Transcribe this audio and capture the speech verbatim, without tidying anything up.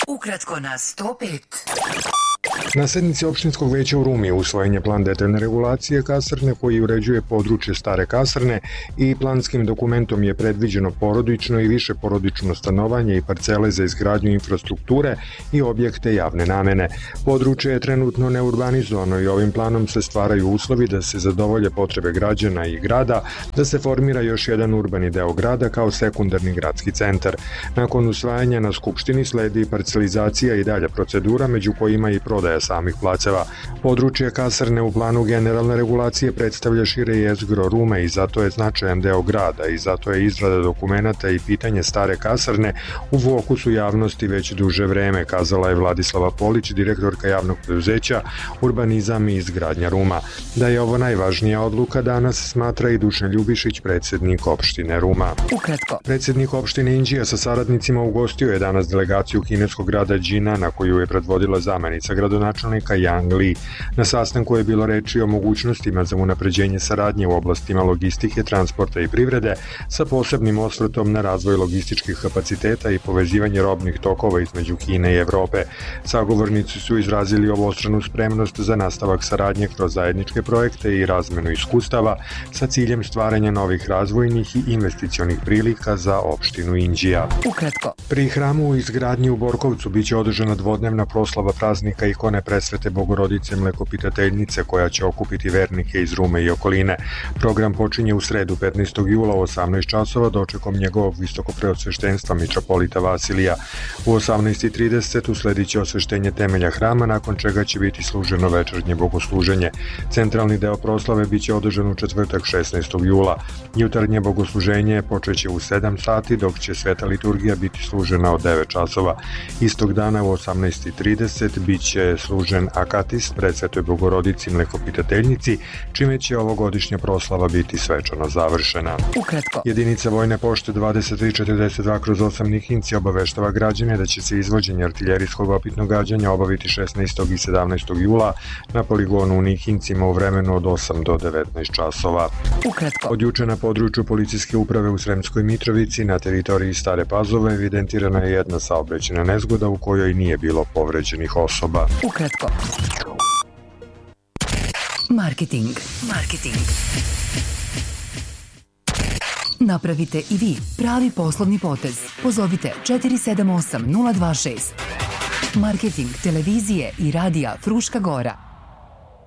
Ukratko na sto pet. Na sednici opštinskog veća u Rumi usvojen je plan detaljne regulacije kasarne koji uređuje područje Stare kasarne i planskim dokumentom je predviđeno porodično i više porodično stanovanje i parcele za izgradnju infrastrukture i objekte javne namene. Područje je trenutno neurbanizovano i ovim planom se stvaraju uslovi da se zadovolje potrebe građana i grada, da se formira još jedan urbani deo grada kao sekundarni gradski centar. Nakon usvajanja na Skupštini sledi parcelizacija i dalja procedura, među kojima i prodaja samih placeva. Područje kasarne u planu generalne regulacije predstavlja šire jezgro Rume i zato je značajan deo grada i zato je izrada dokumenata i pitanje Stare kasarne u fokusu javnosti već duže vreme, kazala je Vladislava Polić, direktorka javnog preduzeća Urbanizam i izgradnja Ruma. Da je ovo najvažnija odluka danas smatra i Dušan Ljubišić, predsednik opštine Ruma. Ukratko. Predsednik opštine Inđija sa saradnicima ugostio je danas delegaciju kineskog grada Đina na koju je predvodila zamenica gradonačelnika Yang Li. Na sastanku je bilo reči o mogućnostima za unapređenje saradnje u oblastima logistike, transporta i privrede sa posebnim osvrtom na razvoj logističkih kapaciteta i povezivanje robnih tokova između Kine i Evrope. Sagovornici su izrazili obostranu spremnost za nastavak saradnje kroz zajedničke projekte i razmenu iskustava sa ciljem stvaranja novih razvojnih i investicionih prilika za opštinu Inđija. Ukratko. Pri hramu u izgradnji u Borkovcu biće održana dvodnevna proslava praznika ikone Presvete Bogorodice Mlekopitateljnice koja će okupiti vernike iz Rume i okoline. Program počinje u sredu petnaestog jula u osamnaest časova dočekom njegovog visokopreosveštenstva mitropolita Vasilija. U osamnaest i trideset usledit će osveštenje temelja hrama, nakon čega će biti služeno večernje bogosluženje. Centralni deo proslave biće održan u četvrtak šesnaestog jula. Jutarnje bogosluženje počeće u sedam sati, dok će sveta liturgija biti služena od devet časova. Istog dana u osamnaest i trideset biće služen akatist Presvetoj Bogorodici Mlekopitateljnici, čime će ovogodišnja proslava biti svečano završena. Ukratko. Jedinica Vojne pošte dvadeset tri četrdeset dva kroz osam Nihinci obaveštava građane da će se izvođenje artiljerijskog opitnog gađanja obaviti šesnaestog i sedamnaestog jula na poligonu u Nihincima u vremenu od osam do devetnaest časova. Ukratko. Od juče na području policijske uprave u Sremskoj Mitrovici na teritoriji Stare Pazove evidentirana je jedna saobraćajna nezgoda u kojoj nije bilo povređenih osoba. Ukratko. Marketing. Marketing. Napravite i vi pravi poslovni potez. Pozovite četiri sedam osam nula dva šest. Marketing televizije i radija Fruška Gora.